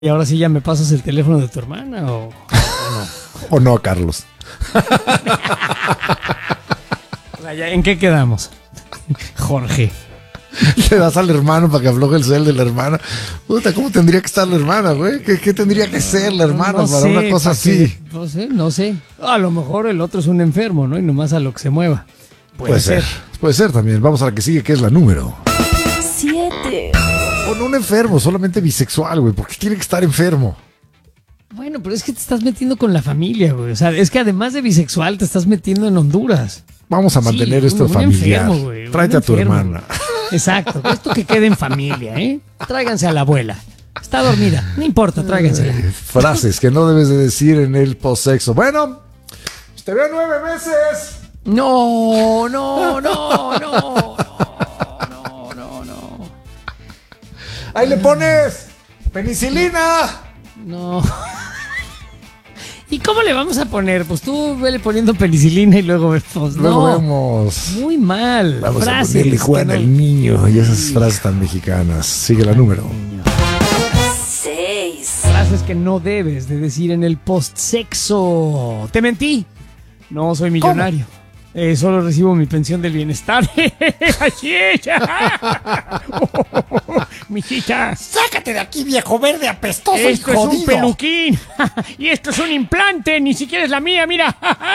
Y ahora sí ya me pasas el teléfono de tu hermana o no. O no, Carlos. O sea, ¿en qué quedamos? Jorge. Le das al hermano para que afloje el cel de la hermana. Puta, ¿cómo tendría que estar la hermana, güey? ¿Qué tendría que ser la hermana para sé, una cosa así? No sé. A lo mejor el otro es un enfermo, ¿no? Y nomás a lo que se mueva. Puede ser. Puede ser también. Vamos a la que sigue, que es la número 7. O no un enfermo, solamente bisexual, güey. ¿Por qué tiene que estar enfermo? Bueno, pero es que te estás metiendo con la familia, güey. O sea, es que además de bisexual te estás metiendo en Honduras. Vamos a mantener esto familiar. Enfermo, güey, Tráete a tu hermana. Exacto. Esto que quede en familia, ¿eh? Tráiganse a la abuela. Está dormida. No importa, tráigansela. Frases que no debes de decir en el postsexo. Bueno, te veo 9 meses. No. Ahí le pones penicilina. No. ¿Y cómo le vamos a poner? Pues tú vele poniendo penicilina y luego vemos. Luego No. vemos. Muy mal. Vamos frases, a ponerle Juan que no- el niño y esas frases tan mexicanas. Sigue la número. 6. Frases que no debes de decir en el postsexo. Te mentí. No soy millonario. Solo recibo mi pensión del bienestar. Así es. Mijita. Sácate de aquí, viejo verde apestoso Esto es un peluquín. Y esto es un implante. Ni siquiera es la mía, mira.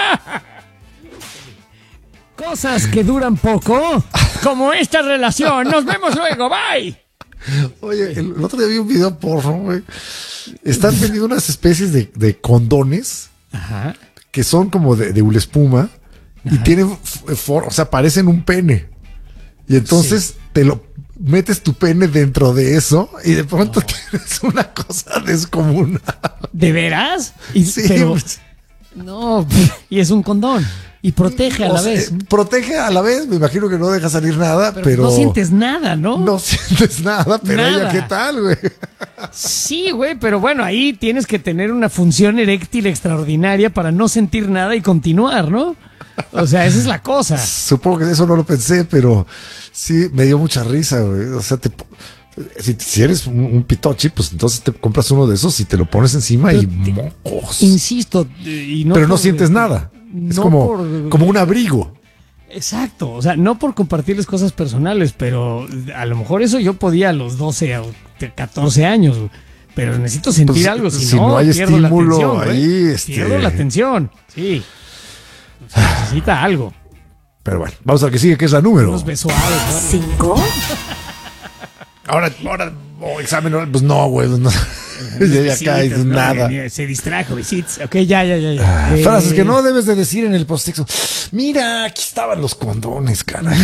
Cosas que duran poco. Como esta relación. Nos vemos luego. Bye. Oye, el otro día vi un video porno, güey. Están vendiendo unas especies de condones Ajá. que son como de hula espuma y tienen o sea, parecen un pene. Y entonces te lo metes tu pene dentro de eso y de pronto tienes una cosa descomunal. ¿De veras? Sí, Pero, pues, no, y es un condón. Y protege a o la sea, vez. protege a la vez, me imagino que no deja salir nada, pero no sientes nada, ¿no? no sientes nada, pero Nada. ella, ¿qué tal, güey? Sí, güey, pero bueno, ahí tienes que tener una función eréctil extraordinaria para no sentir nada y continuar, ¿no? O sea, esa es la cosa. Supongo que eso no lo pensé, pero sí me dio mucha risa, güey. O sea, si eres un pitochi, pues entonces te compras uno de esos y te lo pones encima y mocos. Insisto, y no Pero no por- sientes nada. Es no como por- un abrigo. Exacto, o sea, no por compartirles cosas personales, pero a lo mejor eso yo podía a los 12 o 14 años, güey. Pero necesito sentir Pues, algo, si no hay pierdo la estímulo atención, güey. ahí, Pierdo la atención, sí. O sea, necesita algo. Pero bueno, vamos a la que sigue, que es la número. Unos besos suaves, ¿no? 5. Ahora, examen oral, pues no, güey. No. Ya acá y Besitos, ¿no? nada. Se distrajo, besitos. Ok, ya. Frases que no debes de decir en el postsexo. Mira, aquí estaban los condones, caray.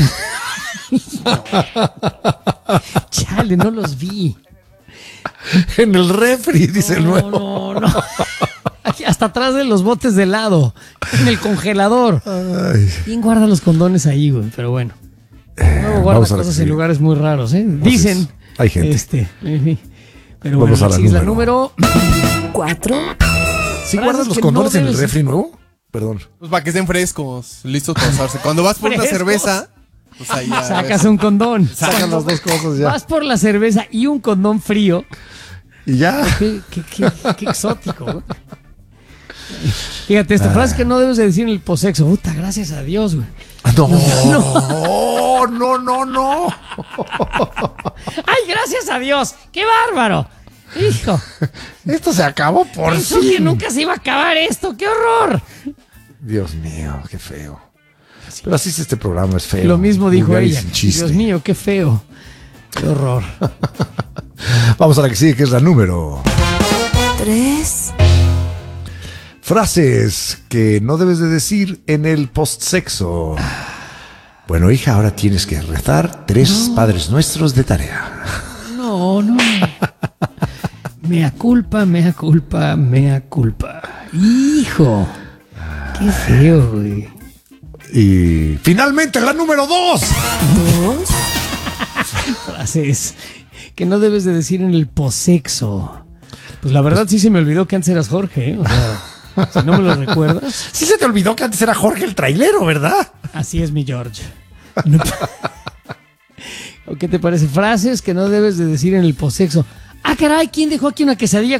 Chale, no los vi. En el refri, dice el nuevo. No. Aquí, hasta atrás de los botes de helado. En el congelador. Ay, ¿Quién guarda los condones ahí, güey? Pero bueno. Luego guarda vamos a la cosas que en sigue. lugares muy raros, ¿eh? Dicen. hay gente. Pero Vamos bueno, a la sí, es la número. número. 4. ¿Sí Frases guardas los que condones no en el debes- refri nuevo? Perdón. Pues para que estén frescos, listos para usarse. Cuando vas por una Frescos. cerveza, pues ahí ya Sacas ves. un condón. Sacan las dos cosas ya. Vas por la cerveza y un condón frío. Y ya. Qué exótico, güey. Fíjate, esta frase que no debes de decir en el posexo. Puta, gracias a Dios, güey. No. ¡Ay, gracias a Dios! ¡Qué bárbaro! ¡Hijo! Esto se acabó por Pensó que fin. nunca se iba a acabar esto. ¡Qué horror! Dios mío, qué feo. Pero así es este programa, es feo. Lo mismo dijo Vulgar y ella. sin chiste. Dios mío, qué feo. ¡Qué horror! Vamos a la que sigue, que es la número. 3. Frases que no debes de decir en el postsexo. Bueno, hija, ahora tienes que rezar 3 Padres Nuestros de tarea. No. Mea culpa. ¡Hijo! ¡Qué feo, güey! Y finalmente la número 2. 2. Frases que no debes de decir en el posexo. Pues la verdad sí se me olvidó que antes eras Jorge, ¿eh? O sea, si no me lo recuerdas. Sí se te olvidó que antes era Jorge el trailero, ¿verdad? Así es mi George. No- ¿O qué te parece? Frases que no debes de decir en el posexo. Ah, caray, ¿quién dejó aquí una quesadilla